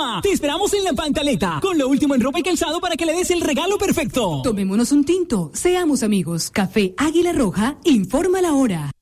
Roja. Te esperamos en La Pantaleta con lo último en ropa y calzado para que le des el regalo perfecto. Tomémonos un tinto, seamos amigos. Café Águila Roja, informa la hora.